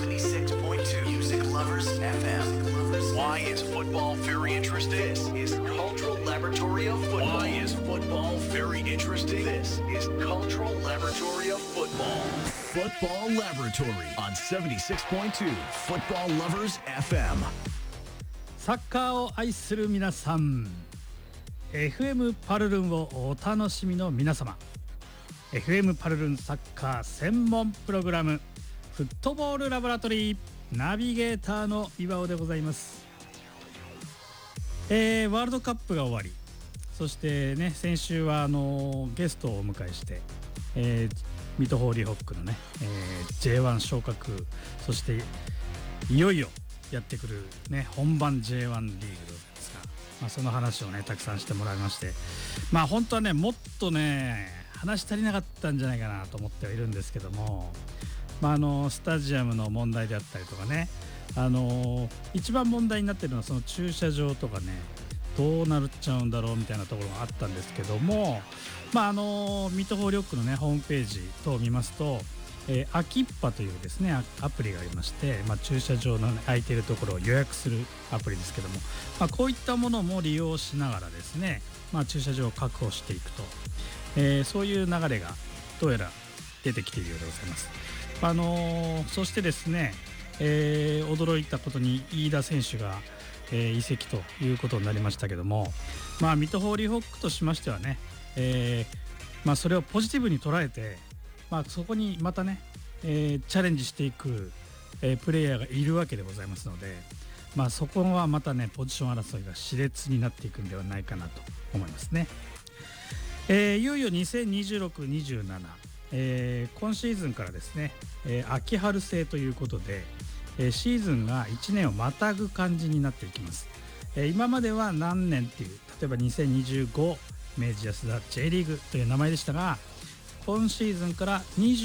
76.2 Music Lovers FM. Why is football very interesting? This is Cultural Laboratory of Football. Why is football very interesting? This is Cultural Laboratory of Football. Football Laboratory on 76.2 Football Lovers FM. サッカーを愛する皆さん、 FM パルルンをお楽しみの皆様、 FM パルルンサッカー専門プログラムフットボールラボラトリーナビゲーターの岩尾でございます。ワールドカップが終わり、そしてね、先週はゲストをお迎えして、水戸ホーリーホックのね、J1 昇格、そしていよいよやってくるね、本番 J1 リーグでございますが、その話をねたくさんしてもらいまして、本当はねもっとね話足りなかったんじゃないかなと思ってはいるんですけども、スタジアムの問題であったりとかね、一番問題になってるのはその駐車場とかね、どうなっちゃうんだろうみたいなところがあったんですけども、水戸ホーリーホックのねホームページ等を見ますと、アキッパというですねアプリがありまして、駐車場の、空いているところを予約するアプリですけども、こういったものも利用しながらですね、駐車場を確保していくと、そういう流れがどうやら出てきているようでございます。そしてですね、驚いたことに飯田選手が、移籍ということになりましたけども、水戸ホーリーホックとしましてはね、それをポジティブに捉えて、そこにまたね、チャレンジしていく、プレイヤーがいるわけでございますので、そこはまたねポジション争いが熾烈になっていくんではないかなと思いますね。いよいよ2026-27、今シーズンからですね、秋春制ということで、シーズンが1年をまたぐ感じになっていきます。今までは何年っていう、例えば2025明治安田 J リーグという名前でしたが、今シーズンから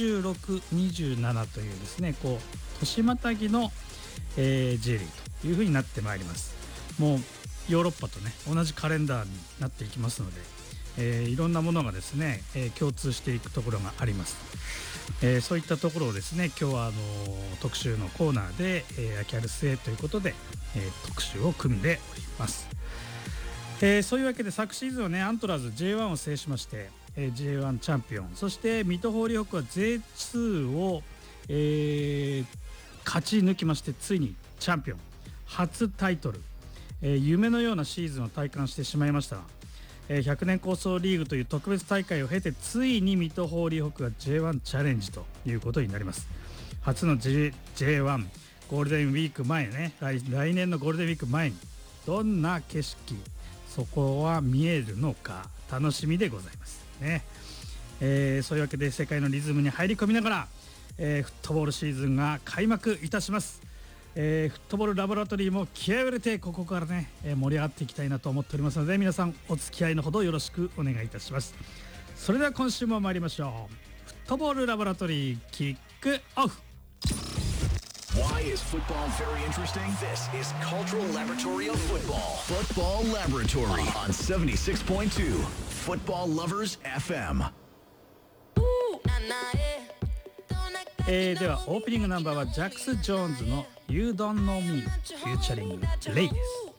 26-27というですね、こう年またぎの、J リーグというふうになってまいります。もうヨーロッパとね同じカレンダーになっていきますので、いろんなものがですね、共通していくところがあります。そういったところをですね、今日は特集のコーナーで、秋春制ということで、特集を組んでおります。そういうわけで昨シーズンはねアントラーズ J1 を制しまして、J1 チャンピオン、そして水戸ホーリーホックは J2 を、勝ち抜きまして、ついにチャンピオン初タイトル、夢のようなシーズンを体感してしまいました。100年構想リーグという特別大会を経て、ついに水戸ホーリーホックが J1 チャレンジということになります。初の、J1 ゴールデンウィーク前ね、来年のゴールデンウィーク前にどんな景色、そこは見えるのか楽しみでございますね。そういうわけで世界のリズムに入り込みながら、フットボールシーズンが開幕いたします。フットボールラボラトリーも気合を入れてここからね盛り上がっていきたいなと思っておりますので、皆さんお付き合いのほどよろしくお願いいたします。それでは今週も参りましょう。フットボールラボラトリーキックオフ。 Why is football very interesting? This is Cultural Laboratory of Football. Football Laboratory on 76.2 Football Lovers FM. ではオープニングナンバーはジャックス・ジョーンズの You Don't Know Me フューチャリングレイです。